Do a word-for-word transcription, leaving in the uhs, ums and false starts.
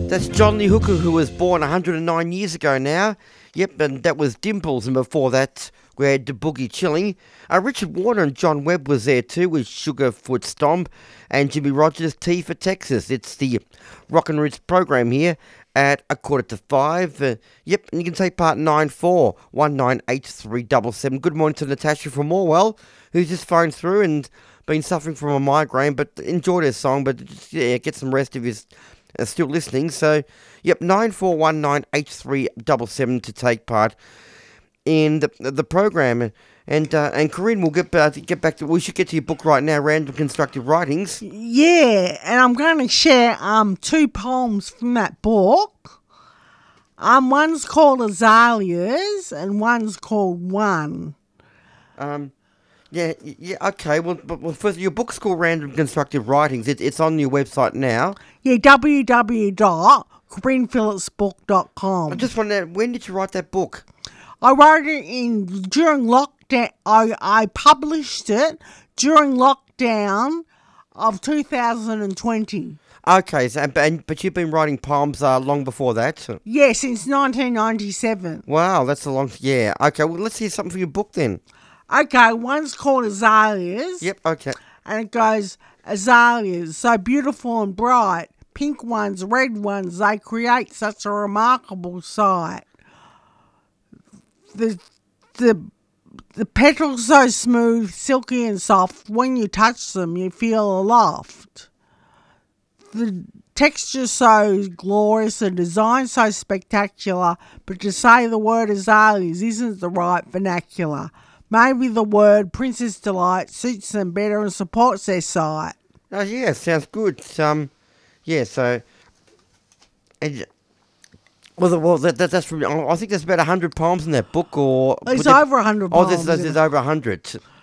That's John Lee Hooker, who was born one hundred nine years ago now. Yep, and that was Dimples, and before that we had the Boogie Chilling. Uh, Richard Warner and John Webb was there too with Sugarfoot Stomp, and Jimmy Rogers, T for Texas. It's the Rock and Roots program here at a quarter to five. Uh, yep, and you can take part nine four one nine eight three seven seven. Good morning to Natasha from Morwell, who's just phoned through and been suffering from a migraine, but enjoyed her song, but just, yeah, get some rest if you're uh, still listening. So, yep, nine four one nine eight three seven seven to take part in the the program. And uh, and Corinne, we'll get, uh, get back to, we should get to your book right now, Random Constructive Writings. Yeah, and I'm going to share um two poems from that book. Um, one's called Azaleas and one's called One. Um, yeah, yeah, okay. Well, but well, first, your book's called Random Constructive Writings. It, it's on your website now. Yeah, w w w dot corinne phillips book dot com. I just want to know, when did you write that book? I wrote it in during lockdown. I, I published it during lockdown of two thousand twenty. Okay, so, and, but you've been writing poems uh, long before that? Yeah, since nineteen ninety-seven. Wow, that's a long... Yeah, okay, well, let's hear something for your book then. Okay, one's called Azaleas. Yep, okay. And it goes, Azaleas, so beautiful and bright, pink ones, red ones, they create such a remarkable sight. The the the petals so smooth, silky and soft, when you touch them you feel aloft. The texture so glorious, the design so spectacular, but to say the word azaleas isn't the right vernacular. Maybe the word Princess Delight suits them better and supports their sight. Oh, yeah, sounds good. Um, yeah, so... And, well, the, well that, that, that's from... I think there's about one hundred poems in that book, or... There's there, over one hundred oh, poems. there's, there's, there's over one hundred.